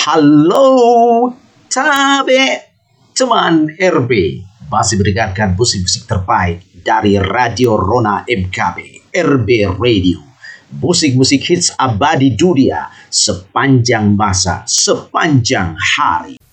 Halo, Tabe, teman RB. Masih mendengarkan musik-musik terbaik dari Radio Rona MKB, RB Radio. Musik-musik hits abadi dunia sepanjang masa, sepanjang hari.